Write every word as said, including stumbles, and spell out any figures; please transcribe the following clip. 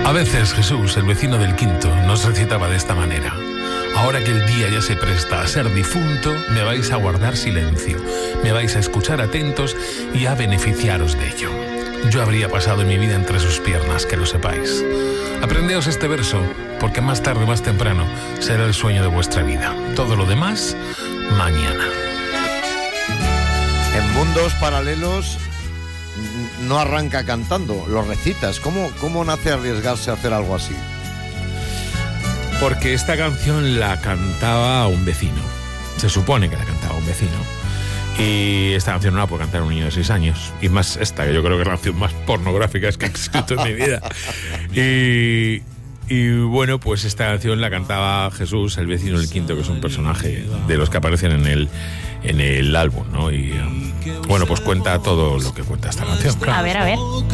A veces Jesús, el vecino del quinto, nos recitaba de esta manera: ahora que el día ya se presta a ser difunto, me vais a guardar silencio, me vais a escuchar atentos y a beneficiaros de ello. Yo habría pasado mi vida entre sus piernas, que lo sepáis. Aprendeos este verso, porque más tarde o más temprano será el sueño de vuestra vida. Todo lo demás, mañana. En mundos paralelos no arranca cantando, lo recitas. ¿Cómo, cómo nace arriesgarse a hacer algo así? Porque esta canción la cantaba un vecino. Se supone que la cantaba un vecino. Y esta canción no la puede cantar un niño de seis años. Y más esta, que yo creo que es la canción más pornográfica que he escrito en mi vida. Y, y bueno, pues esta canción la cantaba Jesús, el vecino del quinto, que es un personaje de los que aparecen en el, en el álbum, ¿no? Y bueno, pues cuenta todo lo que cuenta esta canción. A ver, a ver.